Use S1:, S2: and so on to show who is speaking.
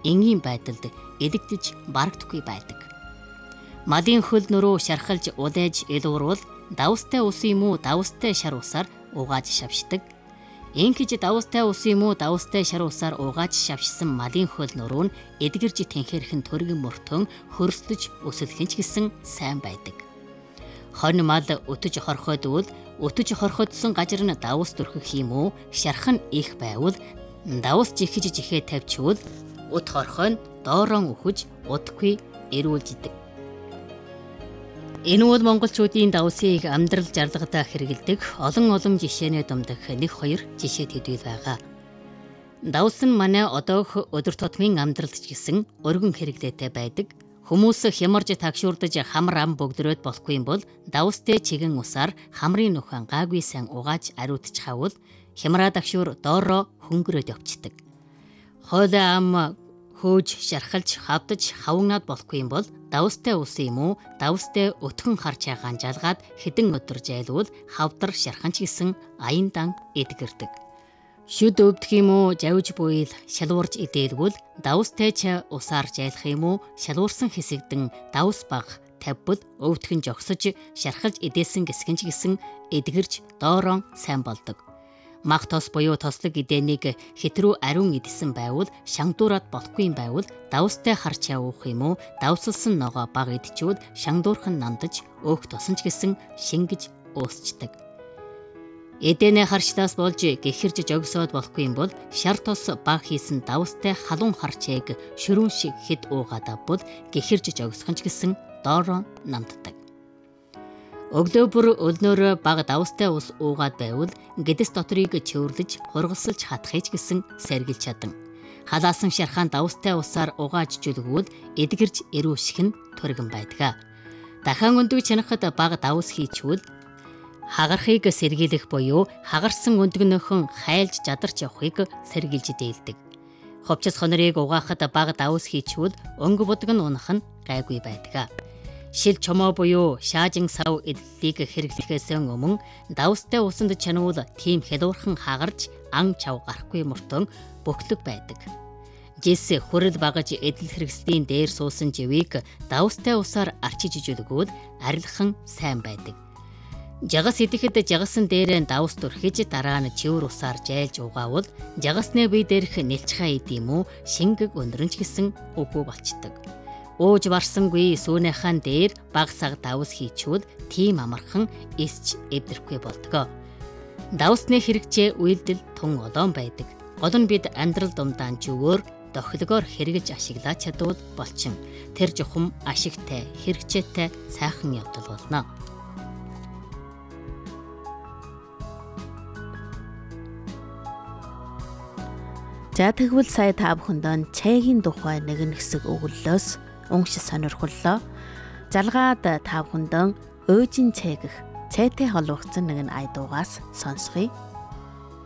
S1: энгийн байдалд эдэгдэж барагдахгүй байдаг. Малын хөл нуруу шархалж удээж илуурвал давстай ус юм уу давстай шар усаар угааж шавшдаг. Инхэж давстай ус юм уу давстай шар усаар угааж шавшсан малын хөл нуруу нь эдгэрж тэнхээрхэн төргөн мөртөн хөрсдөж өсөлхөн ч гэсэн сайн байдаг. Хонь мал өтөж хорхойдвол өтөж хорхойдсон гажир нь давс төрхөх юм уу шархан их байвал давс жихэж жихээ тавьчвал ут хорхой нь доорон өхөж удахгүй эрүүлж идэг. Энэ бол монголчуудын давсыг амьдрал жаргалдаа хэрэгэлдэг олон жишээний дундах 1-2 жишээ төдий байгаа. Давс нь манай одоох өдөр тутмын амьдралд ч гэсэн өргөн хэрэглээтэй байдаг. Хүмүүс хямарж тагшуурдаж хамар ам бөгдрөөд болохгүй юм бол давстэй чигэн усаар хамрын нөхөн гаагүй сайн угааж ариутж хавал хямраа тагшуур доороо хөнгөрөөд явцдаг. Хойлоо ам хөөж шархалж хавдаж хавнаад болохгүй юм бол давстай ус юм уу давстай өтгөн харж ягаан жалгаад хэдэн өдөр жайлвал хавдар шарханч гэсэн аян дан эдгэрдэг. Шүд өвдөх юм уу жавж буйл шалуурж идээлгүүл давстай ч усаар жайлах юм уу шалуурсан хэсэгдэн давс баг тавьбал өвдгөн жогсож шархалж идээсэн гисгэнч гэсэн эдгэрж доорон сайн болдог. Мах тос буюу тослог идээнийг хэтрүү ариун идсэн байвал шангадуураад болохгүй байвал давстай харч явах юм уу давсалсан ногоо баг идчүүд шангадуурхан нандаж өөх тосонч гэсэн шингэж уусчдаг. Эдэнэ харчлаас болж гэхэрж жогсоод болохгүй юм бол шар тос баг хийсэн давстай халуун харчээг шөрүүн шиг хэд уугаад авбал гэхэрж жогсохонч гэсэн доороо намддаг. Өглөө бүр өлнөөрөө баг давстай ус уугаад байвал гэдэс дотрыг чөвөрлөж хургалсалж хатахыч гэсэн сэргэлж чадан. Халаасан шархаан давстай усаар угааж жүлгүүл эдгэрж эрүүших нь төргөн байдаг. Дахин өндөг чанахад баг давс хийчвэл хагархыг сэргийлэх буюу хагарсан өндгөнөөхөн хайлж жадарч явахыг сэргийлж дээлдэг. Ховчс хонорыг угаахад баг давс хийчвэл өнгө будаг нь унах нь гайгүй байдаг. Шил чомоо буюу шаажин сав эдлийг хэрэглэхээс өмнө давстай усанд чануул тийм хялуурхан хагарч ан чав гарахгүй мөртөн бөглөг байдаг. Жис хүрэл багаж эдэл хэрэгслийн дээр суусан живийг давстай усаар арчиж ижүүлгүүд арилхан сайн байдаг. Жагас идэхэд жагасан дээрээ давс төрхиж дараа нь чивэр усаар жайлж угаавал жагасны бие дээрх нэлчхаа идэм үү шингэг өндрөнч гэсэн үгүй болчдөг. Ууж барсангүй сүүнийхэн дээр баг саг давс хийчвэл тийм амархан эсч эвдрэхгүй болдог. Давсны хэрэгжээ үйлдэл тун олоон байдаг. Гол нь бид амьдрал дундаа зүгөөр дохилгоор хэрэгжилж ашиглаж чадвал болчин тэр жухам ашигтай хэрэгжээтэй сайхан явдал болно.
S2: За тэгвэл сая та бүхэнд чайгийн тухай нэгэн хэсэг өгүүллөөс уншиж сонирхоллоо. Жалгаад та бүхэнд өөжийн цай гэх цайтай холбогдсон нэгэн ая дуугаас сонсгоё.